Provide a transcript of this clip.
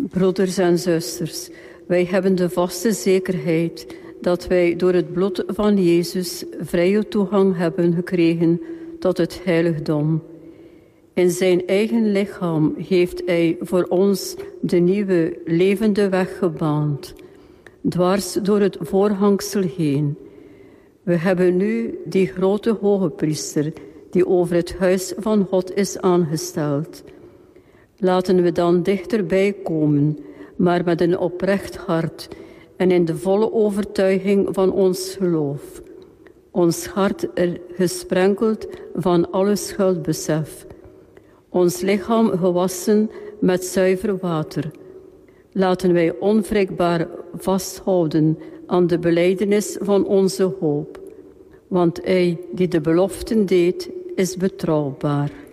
Broeders en zusters, wij hebben de vaste zekerheid dat wij door het bloed van Jezus vrije toegang hebben gekregen tot het heiligdom. In zijn eigen lichaam heeft hij voor ons de nieuwe levende weg gebaand, dwars door het voorhangsel heen. We hebben nu die grote hoge priester die over het huis van God is aangesteld. Laten we dan dichterbij komen, maar met een oprecht hart en in de volle overtuiging van ons geloof. Ons hart er gesprenkeld van alle schuldbesef. Ons lichaam gewassen met zuiver water. Laten wij onwrikbaar vasthouden aan de belijdenis van onze hoop. Want hij die de beloften deed, is betrouwbaar.